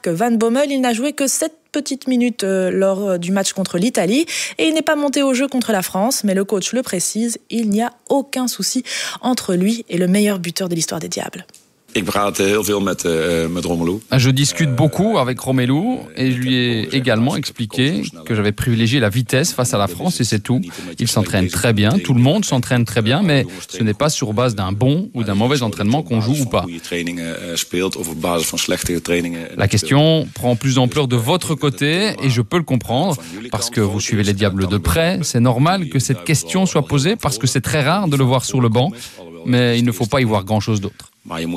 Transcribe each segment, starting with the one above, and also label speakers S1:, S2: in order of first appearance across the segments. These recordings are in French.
S1: Mark Van Bommel. Il n'a joué que 7 petites minutes lors du match contre l'Italie et il n'est pas monté au jeu contre la France, mais le coach le précise, il n'y a aucun souci entre lui et le meilleur buteur de l'histoire des Diables.
S2: Je discute beaucoup avec Romelu et je lui ai également expliqué que j'avais privilégié la vitesse face à la France et c'est tout. Il s'entraîne très bien, tout le monde s'entraîne très bien, mais ce n'est pas sur base d'un bon ou d'un mauvais entraînement qu'on joue ou pas. La question prend plus d'ampleur de votre côté et je peux le comprendre parce que vous suivez les Diables de près. C'est normal que cette question soit posée parce que c'est très rare de le voir sur le banc, mais il ne faut pas y voir grand-chose d'autre.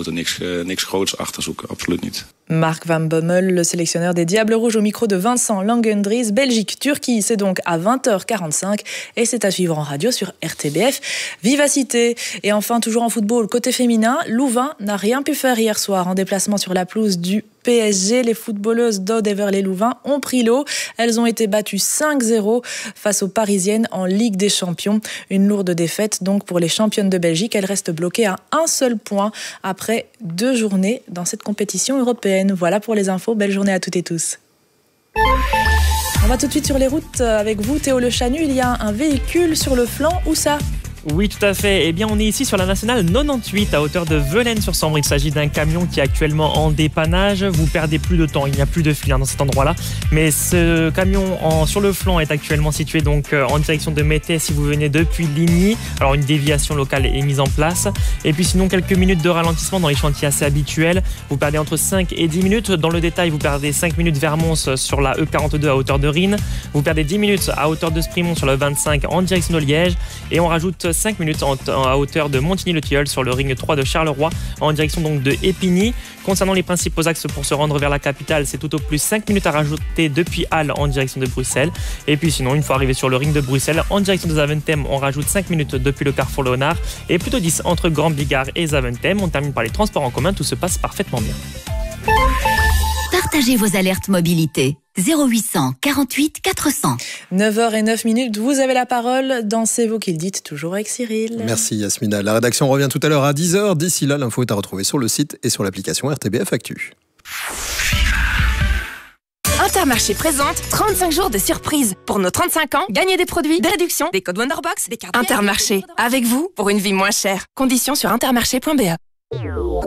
S1: Mark Van Bommel, le sélectionneur des Diables Rouges au micro de Vincent Langendries. Belgique-Turquie, c'est donc à 20h45 et c'est à suivre en radio sur RTBF Vivacité. Et enfin, toujours en football, côté féminin, Louvain n'a rien pu faire hier soir en déplacement sur la pelouse du PSG. Les footballeuses d'Aude Heverlee-Louvain ont pris l'eau. Elles ont été battues 5-0 face aux Parisiennes en Ligue des Champions. Une lourde défaite donc pour les championnes de Belgique. Elles restent bloquées à un seul point après 2 journées dans cette compétition européenne. Voilà pour les infos. Belle journée à toutes et tous. On va tout de suite sur les routes avec vous, Théo Le Chanu. Il y a un véhicule sur le flanc. Où ça ?
S3: Oui, tout à fait. Eh bien, on est ici sur la nationale 98 à hauteur de Velaines-sur-Sambre. Il s'agit d'un camion qui est actuellement en dépannage. Vous perdez plus de temps, il n'y a plus de fil dans cet endroit-là. Mais ce camion sur le flanc est actuellement situé donc en direction de Mété si vous venez depuis Ligny. Alors, une déviation locale est mise en place. Et puis sinon, quelques minutes de ralentissement dans les chantiers assez habituels. Vous perdez entre 5 et 10 minutes. Dans le détail, vous perdez 5 minutes vers Mons sur la E42 à hauteur de Rhine. Vous perdez 10 minutes à hauteur de Sprimont sur le 25 en direction de Liège. Et on rajoute 5 minutes à hauteur de Montigny-le-Tilleul sur le ring 3 de Charleroi en direction donc de Épigny. Concernant les principaux axes pour se rendre vers la capitale, c'est tout au plus 5 minutes à rajouter depuis Halle en direction de Bruxelles. Et puis sinon, une fois arrivé sur le ring de Bruxelles, en direction de Zaventem, on rajoute 5 minutes depuis le carrefour Léonard et plutôt 10 entre Grand Bigard et Zaventem. On termine par les transports en commun, tout se passe parfaitement bien.
S4: Partagez vos alertes mobilité. 0800 48 400.
S1: 9h09, vous avez la parole dans C'est vous qui le dites, toujours avec Cyril.
S5: Merci Yasmina. La rédaction revient tout à l'heure à 10h. D'ici là, l'info est à retrouver sur le site et sur l'application RTBF Actu.
S6: Intermarché présente 35 jours de surprise. Pour nos 35 ans, gagnez des produits, des réductions, des codes Wonderbox, des cartes. Intermarché, avec vous pour une vie moins chère. Conditions sur intermarché.be.